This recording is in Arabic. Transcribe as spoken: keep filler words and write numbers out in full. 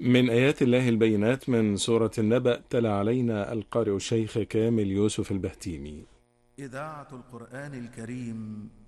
من آيات الله البينات من سورة النبأ، تلا علينا القارئ الشيخ كامل يوسف البهتيمي. إذاعة القرآن الكريم